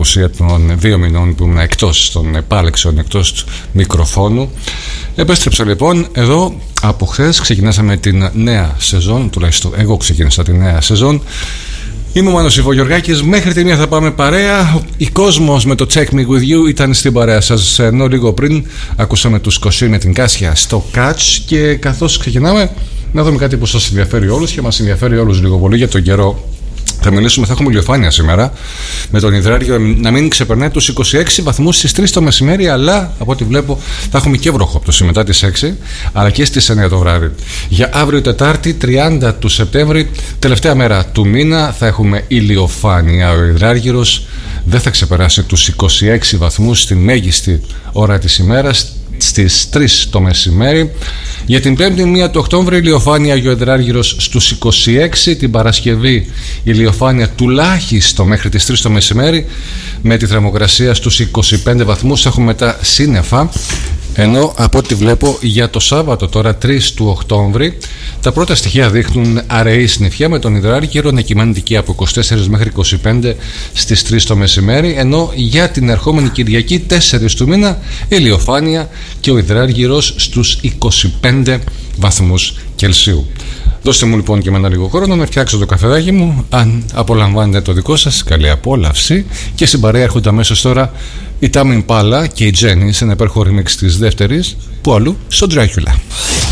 απουσία των 2 μηνών που ήμουν εκτός των επάλεξεων, εκτός μικροφώνου. Επέστρεψα λοιπόν εδώ. Από χθες ξεκινάσαμε την νέα σεζόν, τουλάχιστον εγώ ξεκίνησα τη νέα σεζόν. Είμαι ο Μάνος Ιβογιοργάκης, μέχρι τη μία θα πάμε παρέα. Η Κόσμος με το Check Me With You ήταν στην παρέα σας, ενώ λίγο πριν ακούσαμε τους Κοσί με την Κάσια στο Catch. Και καθώς ξεκινάμε να δούμε κάτι που σας ενδιαφέρει όλους και μας ενδιαφέρει όλους λίγο πολύ για τον καιρό. Θα έχουμε ηλιοφάνεια σήμερα, με τον υδράργυρο να μην ξεπερνάει τους 26 βαθμούς στις 3 το μεσημέρι, αλλά από ό,τι βλέπω θα έχουμε και βροχόπτωση μετά τις 6, αλλά και στις 9 το βράδυ. Για αύριο Τετάρτη, 30 του Σεπτέμβρη, τελευταία μέρα του μήνα, θα έχουμε ηλιοφάνεια. Ο υδράργυρος δεν θα ξεπεράσει τους 26 βαθμούς στη μέγιστη ώρα της ημέρας, στις 3 το μεσημέρι. Για την 5η 1 του Οκτώβρη, ηλιοφάνεια για ο υδράργυρος στους 26. Την Παρασκευή ηλιοφάνεια τουλάχιστον μέχρι τις 3 το μεσημέρι, με τη θερμοκρασία στους 25 βαθμούς. Έχουμε μετά σύννεφα. Ενώ από ό,τι βλέπω για το Σάββατο τώρα 3 του Οκτώβρη, τα πρώτα στοιχεία δείχνουν αραιή συννεφιά, με τον υδράργυρο να κυμαίνεται εκεί από 24 μέχρι 25 στις 3 το μεσημέρι. Ενώ για την ερχόμενη Κυριακή 4 του μήνα, ηλιοφάνεια και ο υδράργυρος στους 25 βαθμούς Κελσίου. Δώστε μου λοιπόν και εμένα λίγο χρόνο να φτιάξω το καφεδάκι μου. Αν απολαμβάνετε το δικό σας, καλή απόλαυση. Και στην παρέα έρχονται αμέσως τώρα η Tame Impala και η Jenny σε ένα υπέροχο remix της δεύτερης, που αλλού στο Dracula.